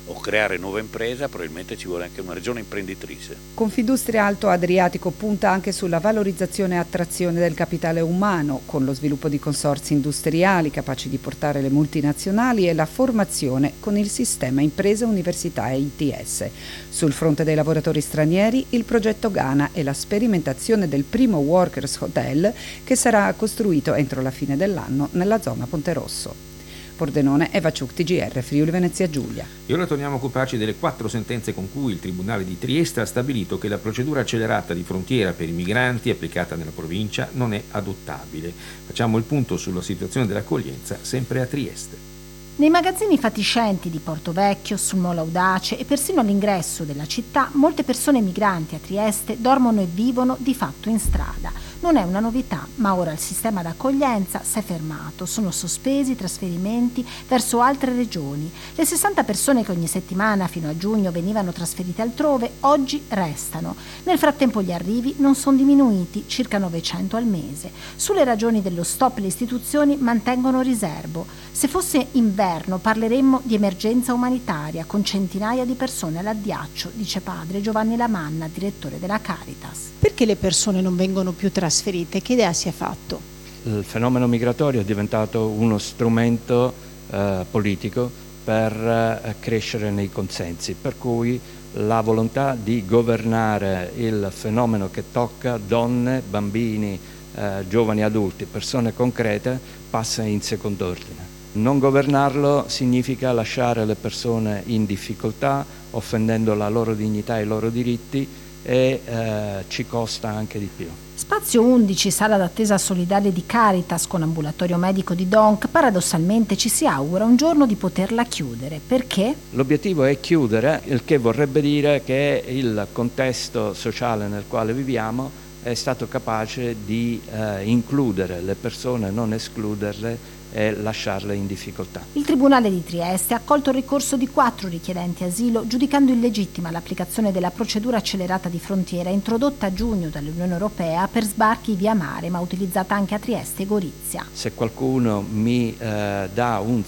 o creare nuova impresa, probabilmente ci vuole anche una regione imprenditrice. Confindustria Alto Adriatico punta anche sulla valorizzazione e attrazione del capitale umano, con lo sviluppo di consorzi industriali capaci di portare le multinazionali e la formazione con il sistema imprese, università e ITS. Sul fronte dei lavoratori stranieri, il progetto Ghana e la sperimentazione del primo Workers Hotel che sarà costruito entro la fine dell'anno nella zona Ponte Rosso. Pordenone, Eva Ciuc, TGR, Friuli Venezia Giulia. E ora torniamo a occuparci delle 4 sentenze con cui il Tribunale di Trieste ha stabilito che la procedura accelerata di frontiera per i migranti applicata nella provincia non è adottabile. Facciamo il punto sulla situazione dell'accoglienza sempre a Trieste. Nei magazzini fatiscenti di Porto Vecchio, sul Molo Audace e persino all'ingresso della città, molte persone migranti a Trieste dormono e vivono di fatto in strada. Non è una novità, ma ora il sistema d'accoglienza si è fermato, sono sospesi i trasferimenti verso altre regioni. Le 60 persone che ogni settimana fino a giugno venivano trasferite altrove, oggi restano. Nel frattempo gli arrivi non sono diminuiti, circa 900 al mese. Sulle ragioni dello stop le istituzioni mantengono riservo. Se fosse inverno parleremmo di emergenza umanitaria con centinaia di persone all'addiaccio, dice padre Giovanni Lamanna, direttore della Caritas. Perché le persone non vengono più trasferite? Che idea si è fatto? Il fenomeno migratorio è diventato uno strumento politico per crescere nei consensi, per cui la volontà di governare il fenomeno che tocca donne, bambini, giovani adulti, persone concrete, passa in secondo ordine. Non governarlo significa lasciare le persone in difficoltà, offendendo la loro dignità e i loro diritti, e ci costa anche di più. Spazio 11, sala d'attesa solidale di Caritas con ambulatorio medico di Donc, paradossalmente ci si augura un giorno di poterla chiudere. Perché? L'obiettivo è chiudere, il che vorrebbe dire che il contesto sociale nel quale viviamo è stato capace di includere le persone, non escluderle e lasciarle in difficoltà. Il Tribunale di Trieste ha accolto il ricorso di 4 richiedenti asilo, giudicando illegittima l'applicazione della procedura accelerata di frontiera introdotta a giugno dall'Unione Europea per sbarchi via mare, ma utilizzata anche a Trieste e Gorizia. Se qualcuno mi dà un